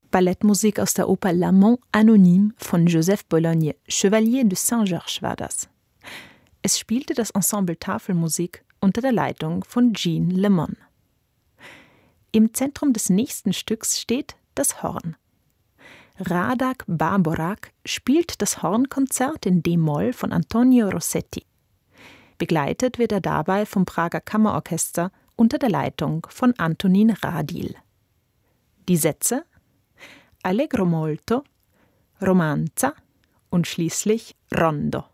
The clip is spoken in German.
Ballettmusik aus der Oper L'Amant Anonyme von Joseph Bologne, Chevalier de Saint-Georges war das. Es spielte das Ensemble Tafelmusik unter der Leitung von Jean Lemon. Im Zentrum des nächsten Stücks steht das Horn. Radak Barborak spielt das Hornkonzert in D-Moll von Antonio Rossetti. Begleitet wird er dabei vom Prager Kammerorchester unter der Leitung von Antonin Radil. Die Sätze: Allegro molto, Romanza und schließlich Rondo.